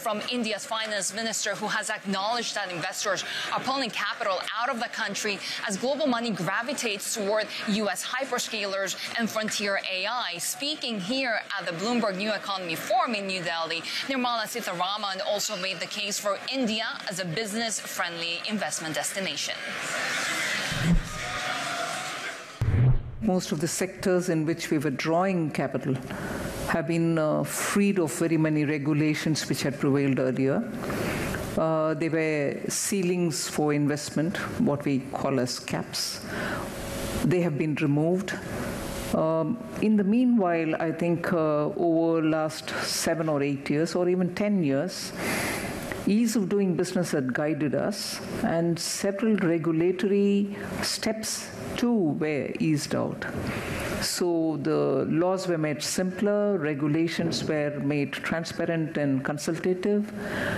from India's finance minister, who has acknowledged that investors are pulling capital out of the country as global money gravitates toward U.S. hyperscalers and frontier AI. Speaking here at the Bloomberg New Economy Forum in New Delhi, Nirmala Sitharaman also made the case for India as a business-friendly investment destination. Most of the sectors in which we were drawing capital have been freed of very many regulations which had prevailed earlier. There were ceilings for investment, what we call as caps. They have been removed. In the meanwhile, I think over the last 7 or 8 years, or even 10 years, ease of doing business had guided us, and several regulatory steps too were eased out. So the laws were made simpler, regulations were made transparent and consultative,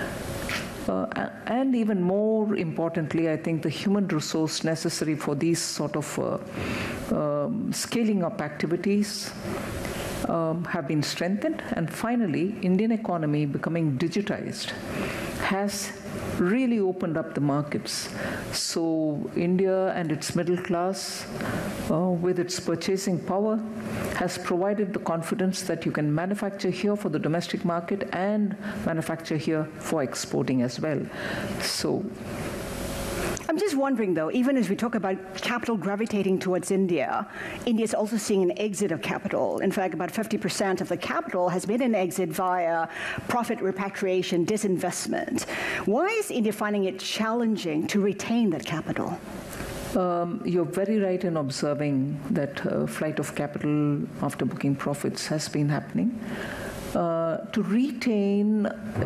and even more importantly, I think the human resource necessary for these sort of scaling up activities have been strengthened. And finally, Indian economy becoming digitized has really opened up the markets. So India and its middle class, with its purchasing power, has provided the confidence that you can manufacture here for the domestic market and manufacture here for exporting as well. So I'm just wondering, though, even as we talk about capital gravitating towards India, India is also seeing an exit of capital. In fact, about 50% of the capital has been an exit via profit repatriation, disinvestment. Why is India finding it challenging to retain that capital? You're very right in observing that flight of capital after booking profits has been happening. To retain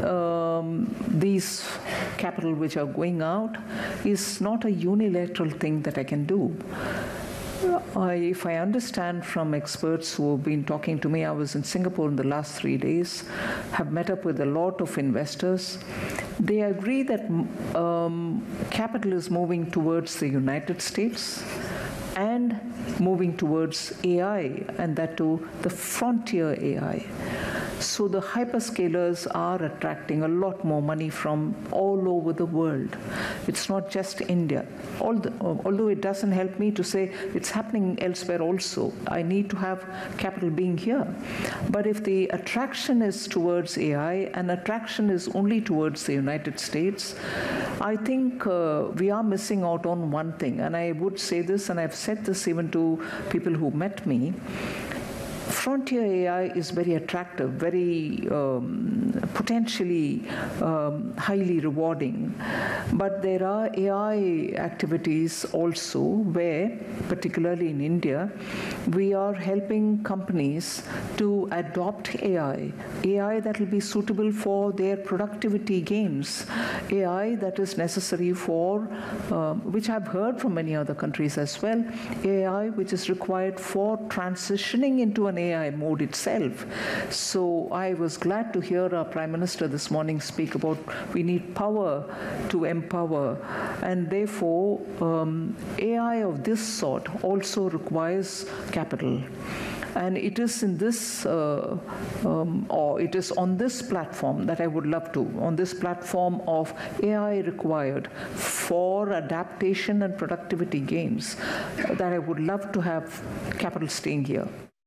these capital which are going out is not a unilateral thing that I can do. If I understand from experts who have been talking to me, I was in Singapore in the last 3 days, have met up with a lot of investors. They agree that capital is moving towards the United States and moving towards AI, and that too the frontier AI. So the hyperscalers are attracting a lot more money from all over the world. It's not just India. Although it doesn't help me to say it's happening elsewhere also. I need to have capital being here. But if the attraction is towards AI and attraction is only towards the United States, I think we are missing out on one thing. And I would say this, and I've said this even to people who met me. Frontier AI is very attractive, very potentially highly rewarding. But there are AI activities also where, particularly in India, we are helping companies to adopt AI that will be suitable for their productivity gains, AI that is necessary for, which I've heard from many other countries as well, AI which is required for transitioning into an AI mode itself. So I was glad to hear our Prime Minister this morning speak about we need power to empower, and therefore AI of this sort also requires capital. And it is in this, or it is on this platform that I would love to, on this platform of AI required for adaptation and productivity gains, that I would love to have capital staying here.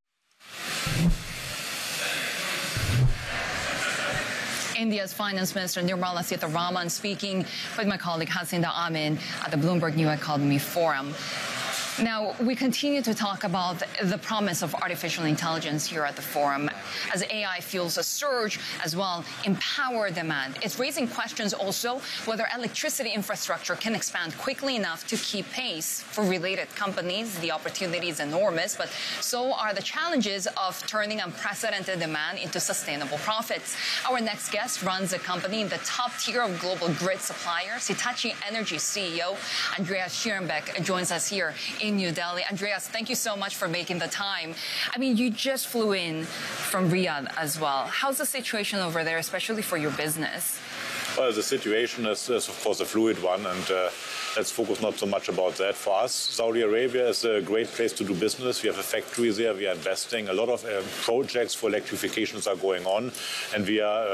India's Finance Minister Nirmala Sitharaman speaking with my colleague Hasinda Amin at the Bloomberg New Economy Forum. Now, we continue to talk about the promise of artificial intelligence here at the forum as AI fuels a surge as well in power demand. It's raising questions also whether electricity infrastructure can expand quickly enough to keep pace. For related companies, the opportunity is enormous, but so are the challenges of turning unprecedented demand into sustainable profits. Our next guest runs a company in the top tier of global grid suppliers. Hitachi Energy CEO Andreas Schierenbeck joins us here in New Delhi. Andreas, thank you so much for making the time. I mean, you just flew in from Riyadh as well. How's the situation over there, especially for your business? Well, the situation is of course, a fluid one, and let's focus not so much about that. For us, Saudi Arabia is a great place to do business. We have a factory there. We are investing. A lot of projects for electrifications are going on, and we are